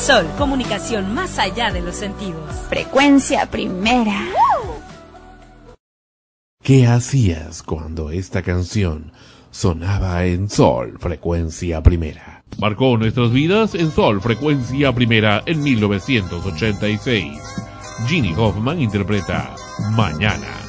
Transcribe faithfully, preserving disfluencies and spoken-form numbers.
Sol, comunicación más allá de los sentidos. Frecuencia Primera. ¿Qué hacías cuando esta canción sonaba en Sol, Frecuencia Primera? Marcó nuestras vidas en Sol, Frecuencia Primera en mil novecientos ochenta y seis. Ginny Hoffman interpreta Mañana.